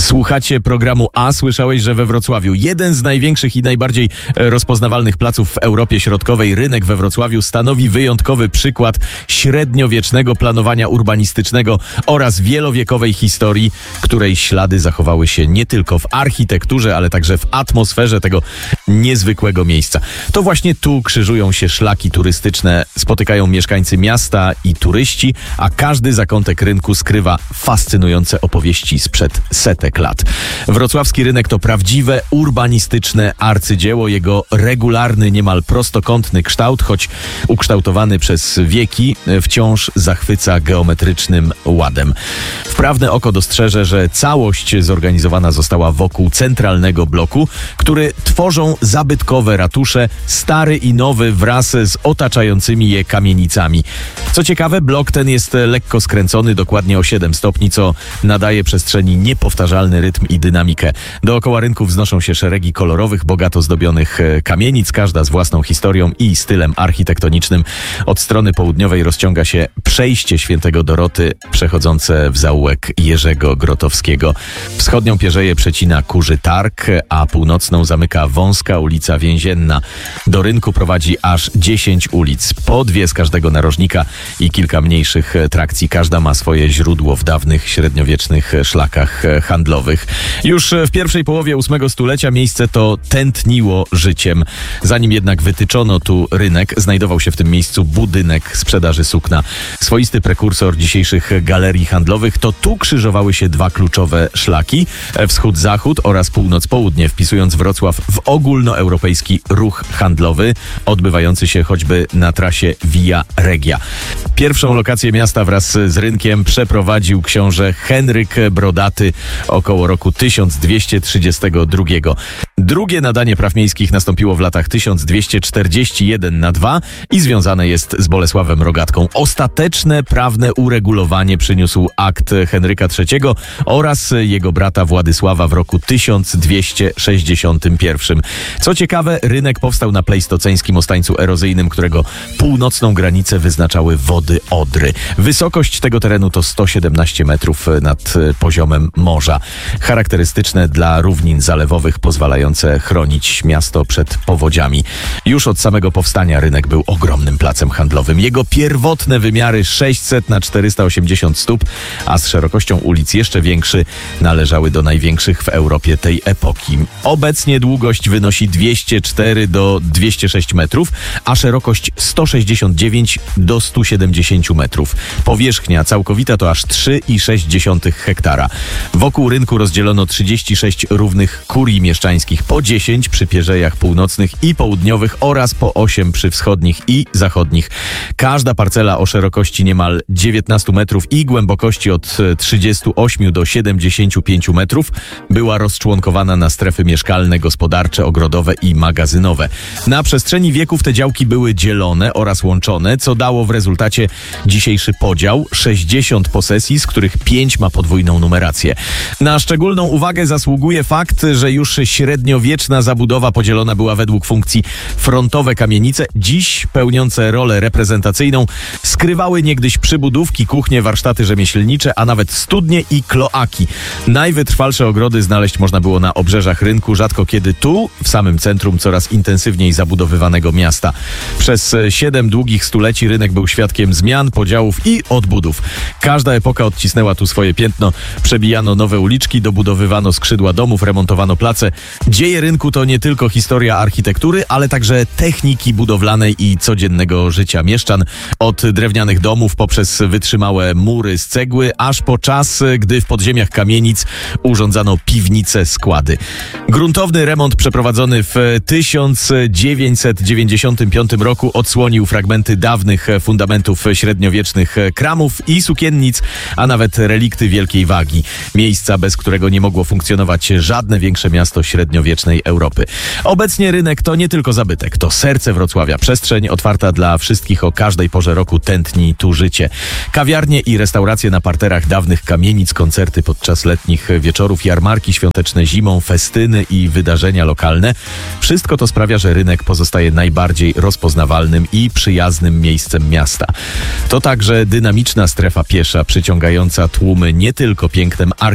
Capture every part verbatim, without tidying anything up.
Słuchacie programu A. Słyszałeś, że we Wrocławiu jeden z największych i najbardziej rozpoznawalnych placów w Europie Środkowej, rynek we Wrocławiu, stanowi wyjątkowy przykład średniowiecznego planowania urbanistycznego oraz wielowiekowej historii, której ślady zachowały się nie tylko w architekturze, ale także w atmosferze tego niezwykłego miejsca. To właśnie tu krzyżują się szlaki turystyczne, spotykają mieszkańcy miasta i turyści, a każdy zakątek rynku skrywa fascynujące opowieści sprzed setek lat. Wrocławski rynek to prawdziwe urbanistyczne arcydzieło. Jego regularny, niemal prostokątny kształt, choć ukształtowany przez wieki, wciąż zachwyca geometrycznym ładem. Wprawne oko dostrzeże, że całość zorganizowana została wokół centralnego bloku, który tworzą zabytkowe ratusze, stary i nowy wraz z otaczającymi je kamienicami. Co ciekawe, blok ten jest lekko skręcony, dokładnie o siedem stopni, co nadaje przestrzeni niepowtarzalny rytm i dynamikę. Dookoła rynku wznoszą się szeregi kolorowych, bogato zdobionych kamienic, każda z własną historią i stylem architektonicznym. Od strony południowej rozciąga się przejście Świętego Doroty, przechodzące w zaułek Jerzego Grotowskiego. Wschodnią pierzeję przecina Kurzy Targ, a północną zamyka wąska ulica Więzienna. Do rynku prowadzi aż dziesięć ulic, po dwie z każdego narożnika i kilka mniejszych trakcji. Każda ma swoje źródło w dawnych, średniowiecznych szlakach handlowych. Już w pierwszej połowie ósmego stulecia miejsce to tętniło życiem. Zanim jednak wytyczono tu rynek, znajdował się w tym miejscu budynek sprzedaży sukna. Swoisty prekursor dzisiejszych galerii handlowych. To tu krzyżowały się dwa kluczowe szlaki, wschód-zachód oraz północ-południe, wpisując Wrocław w ogólnoeuropejski ruch handlowy, odbywający się choćby na trasie Via Regia. Pierwszą lokację miasta wraz z rynkiem przeprowadził książę Henryk Brodaty około roku tysiąc dwieście trzydziestego drugiego. Drugie nadanie praw miejskich nastąpiło w latach tysiąc dwieście czterdziesty pierwszy na dwa i związane jest z Bolesławem Rogatką. Ostateczne prawne uregulowanie przyniósł akt Henryka trzeciego oraz jego brata Władysława w roku tysiąc dwieście sześćdziesiątym pierwszym. Co ciekawe, rynek powstał na plejstoceńskim ostańcu erozyjnym, którego północną granicę wyznaczały wody Odry. Wysokość tego terenu to sto siedemnaście metrów nad poziomem morza. Charakterystyczne dla równin zalewowych, pozwalające chronić miasto przed powodziami. Już od samego powstania rynek był ogromnym placem handlowym. Jego pierwotne wymiary sześćset na czterysta osiemdziesiąt stóp, a z szerokością ulic jeszcze większy, należały do największych w Europie tej epoki. Obecnie długość wynosi dwieście cztery do dwustu sześciu metrów, a szerokość sto sześćdziesiąt dziewięć do stu siedemdziesięciu metrów. Powierzchnia całkowita to aż trzy i sześć dziesiątych hektara. Wokół rynku rozdzielono trzydzieści sześć równych kurii mieszczańskich, po dziesięć przy pierzejach północnych i południowych oraz po osiem przy wschodnich i zachodnich. Każda parcela o szerokości niemal dziewiętnastu metrów i głębokości od trzydziestu ośmiu do siedemdziesięciu pięciu metrów była rozczłonkowana na strefy mieszkalne, gospodarcze, ogrodowe i magazynowe. Na przestrzeni wieków te działki były dzielone oraz łączone, co dało w rezultacie dzisiejszy podział: sześćdziesiąt posesji, z których pięć ma podwójną numerację. Na szczególną uwagę zasługuje fakt, że już średniowieczna zabudowa podzielona była według funkcji. Frontowe kamienice, dziś pełniące rolę reprezentacyjną, skrywały niegdyś przybudówki, kuchnie, warsztaty rzemieślnicze, a nawet studnie i kloaki. Najwytrwalsze ogrody znaleźć można było na obrzeżach rynku, rzadko kiedy tu, w samym centrum coraz intensywniej zabudowywanego miasta. Przez siedem długich stuleci rynek był świadkiem zmian, podziałów i odbudów. Każda epoka odcisnęła tu swoje piętno. Przebijano nowe uliczki, dobudowywano skrzydła domów, remontowano place. Dzieje rynku to nie tylko historia architektury, ale także techniki budowlanej i codziennego życia mieszczan. Od drewnianych domów poprzez wytrzymałe mury z cegły, aż po czas, gdy w podziemiach kamienic urządzano piwnice, składy. Gruntowny remont przeprowadzony w tysiąc dziewięćset dziewięćdziesiątym piątym roku odsłonił fragmenty dawnych fundamentów średniowiecznych kramów i sukiennic, a nawet relikty wielkiej wagi. Miejsca, bez którego nie mogło funkcjonować żadne większe miasto średniowiecznej Europy. Obecnie rynek to nie tylko zabytek, to serce Wrocławia, przestrzeń otwarta dla wszystkich o każdej porze roku, tętni tu życie. Kawiarnie i restauracje na parterach dawnych kamienic, koncerty podczas letnich wieczorów, jarmarki świąteczne zimą, festyny i wydarzenia lokalne. Wszystko to sprawia, że rynek pozostaje najbardziej rozpoznawalnym i przyjaznym miejscem miasta. To także dynamiczna strefa piesza, przyciągająca tłumy nie tylko pięknem architektury,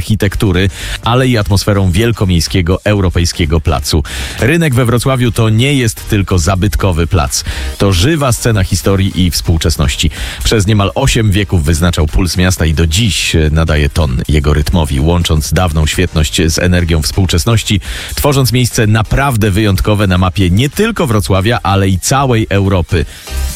architektury, ale i atmosferą wielkomiejskiego europejskiego placu. Rynek we Wrocławiu to nie jest tylko zabytkowy plac. To żywa scena historii i współczesności. Przez niemal osiem wieków wyznaczał puls miasta i do dziś nadaje ton jego rytmowi, łącząc dawną świetność z energią współczesności, tworząc miejsce naprawdę wyjątkowe na mapie nie tylko Wrocławia, ale i całej Europy.